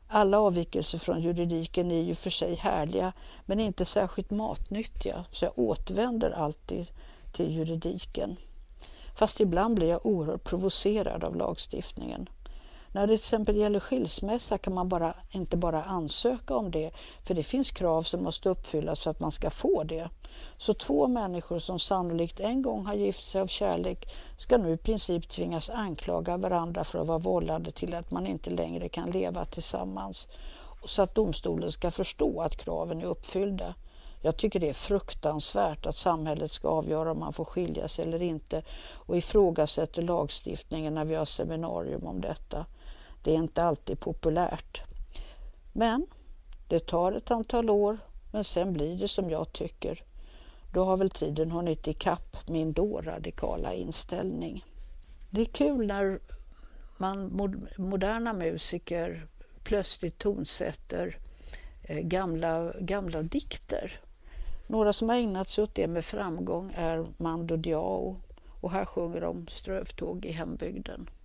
Alla avvikelser från juridiken är ju för sig härliga men inte särskilt matnyttiga, så jag återvänder alltid till juridiken. Fast ibland blir jag oerhört provocerad av lagstiftningen. När det till exempel gäller skilsmässa kan man inte bara ansöka om det, för det finns krav som måste uppfyllas för att man ska få det. Så 2 människor som sannolikt en gång har gift sig av kärlek ska nu i princip tvingas anklaga varandra för att vara vållande till att man inte längre kan leva tillsammans, så att domstolen ska förstå att kraven är uppfyllda. Jag tycker det är fruktansvärt att samhället ska avgöra om man får skilja sig eller inte, och ifrågasätter lagstiftningen när vi har seminarium om detta. Det är inte alltid populärt. Men det tar ett antal år, men sen blir det som jag tycker. Då har väl tiden hunnit ikapp min då radikala inställning. Det är kul när moderna musiker plötsligt tonsätter gamla dikter. Några som har ägnat sig åt det med framgång är Mando Diao, och här sjunger de Strövtåg i hembygden.